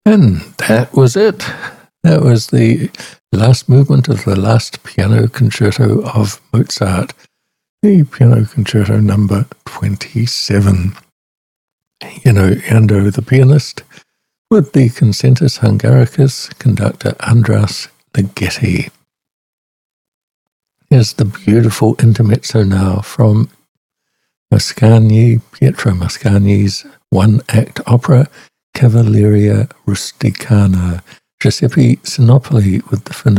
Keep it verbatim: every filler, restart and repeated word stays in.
And that was it. That was the last movement of the last piano concerto of Mozart, the piano concerto number twenty-seven. You know, Ando the pianist, with the Concertus Hungaricus, conductor Andras Ligeti. Here's the beautiful intermezzo now from Mascagni, Pietro Mascagni's one-act opera, Cavalleria Rusticana. Giuseppe Sinopoli with the